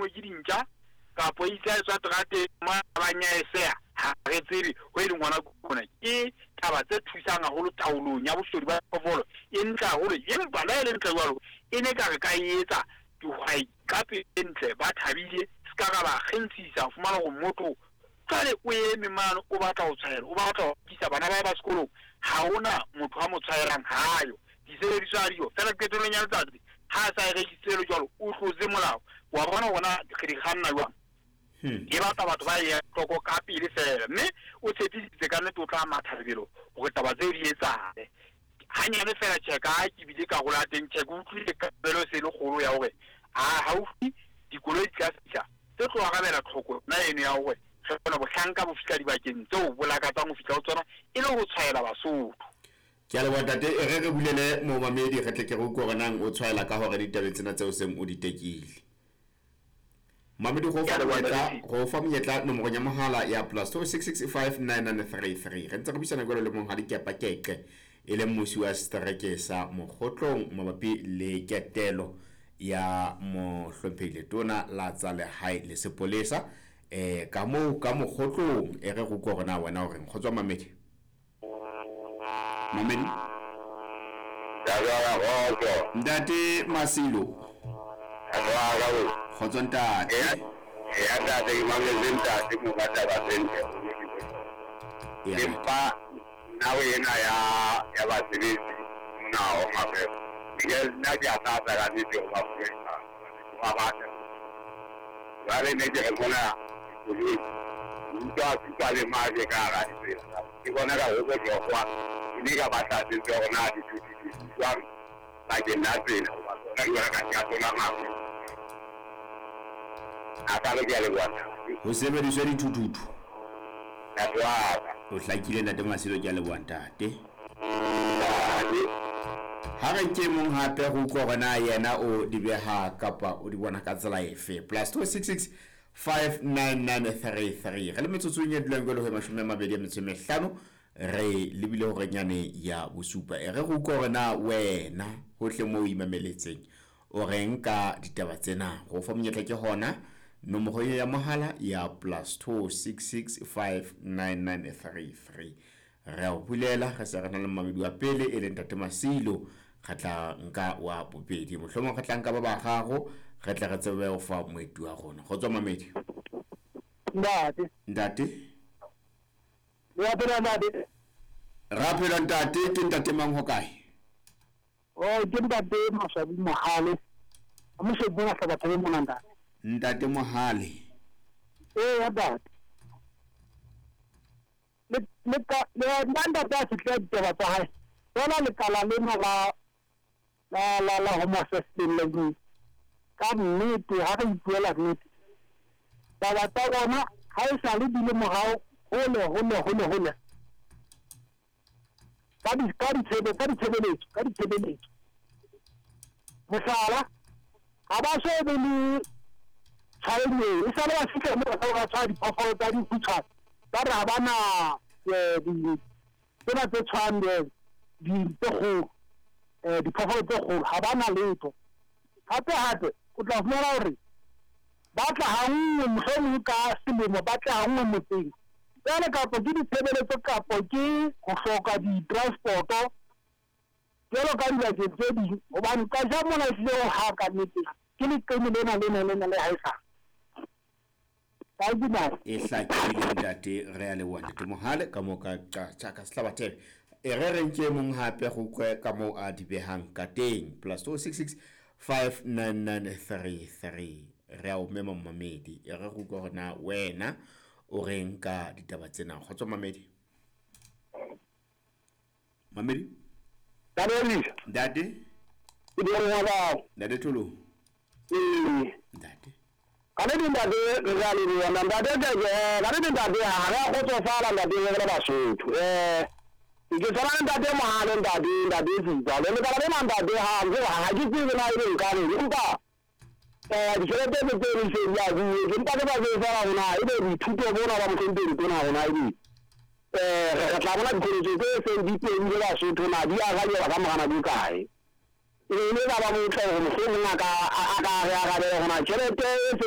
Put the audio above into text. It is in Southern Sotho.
ke dintja ka po isa tswa trate ma banya esea ha re tsiri ho ile ngwana kona ke taba tse thusang haholo taolong ya bosodi ba phoofolo e nka holo empa la ile ntle jwalo e ne ka re ka etsa dihwai ka pentle ba thabile ska ka ba kgensisa fumana go motho kale o eme mano o batla ho tshwaela o batla ho kisa bana ba sekolo ha ona motho a mo tshwaelang hayo disebediswa dio fela ketolong ya letsatsi ha sa registrelo jwalo o tlotse molao wa bona bona ke di khanna jwang e batla batho ba ya tloko ka pele fela mme o tshepisitse ka nnete o tla mathabelo go taba tse di etsang hanyane fela cheka ke bile ka go la teng cheka o tlile ka belo se le kgolo ya hore a haufi dikoloi di tla fihla tse tlo ga bela tlhoko na eno ya hore re bona bohlanka bo fihla dibakeng tseo bo lakatsang go fihla ho tsona e le go tshwaela Basotho. Ke a le bontate e re bulele mo mamedi re tle ke go korenang o tshwaela ka hore ditaba tsena tseo seng o di tekile mamedi go fa monyetla nomoro ya mohala ya +26659933 re ntse re bisana go le mong ha dikepa keke e le mmusi wa strike sa Mokgotlong mabapi le ketelo ya mohlompheile tona la tsa lehae le sepolesa ka Mokgotlong e re go korona wena hore nkgotswa mamedi Ntate Masilo khotso ntate ya tate mamele ntate mo batla ba sente empa nawe ena ya ba sebetsi mona o mafe ke nna ke ata ka ditse o ba fetsa ba batla ba le ne ke bona nka le maje ka ga ditse ke bona ka go go kwa ni ka batla ditse ona dithuti tswa ba ke nna tsena ba bona ka ka tsona mafe akale ke le bona ho sebediswa dithututu atwa o hlakile ntate Masilo ke le bona ntate ha re ke mong hape go korona yena o di beha kapa o di bona ka tsela efe +26659933 re le metsotsong ya dileng go le ho 25 re lebile ho renyane ya bosupa e re go korona wena hohle mo imameletseng o renka ditaba tsena go fa monyetla ke hona nomoro ya mohala ya +26659933 re o bulela re se rena le mamedi wa pele e le ntate Masilo khatla nka wa bobedi mohlomo khatla nka ba ba gago re tla re tsebe o fa moeti wa rona go tswa mamedi ntate rapela ntate ke ntate mang ho kae ke ntate Maswabi Mohale mo se bona sa batho ba monanda ntate Mohale ya ba le nanda ta se tla ditaba tsa hae bona le kala le la homosexual le ka nnete ha re ipuela nnete taba tsa bona ha e sa le dile morao hole ka ditshebeletso mohlala ha ba so be le tshwaene e sa le ba fihla mo ba tshwa diphoofolo tsa dikhutsana ba re ha bana tsena tse tshwane diphoofolo tse kgolo ha bana letho hape o tla fumana hore ba tla hangwe mohlomong ka selemo ba tla hangwe motseng jwale kapo ke ditshebeletso kapo ke go hloka di-transport-o jwalo ka dibakeng tse ding hobane ka ja mona ehlile ho haka nnete ke leqeme lena le haesale e hlakile ntate re a le bona ke Mohale ka mo ka ka Slabathe e re renke mong hape go kwe ka mo a di behang ka teng +26659933 re a o mema mamedi e re go gona wena o renka ditaba tsena go tswa mamedi ntate ke di ngwana ntate Tholo ntate kana di ndade ga le bona ndade ga le ndade ha ga go tsofala ndade le Basotho ke tsara ndade Mohale ndade tsitsa le ka le ndade ha ke tsebe na ile ka le empa di tšhelete tse di se ya di empa ke ba se fara hona ile dithuto bona ba motho tona hona ile re tla bona dikoloto tse se di teng le Basotho na di a ga le ba magana di kae ile ba ba motho go mo se nna ka ga le hona tšhelete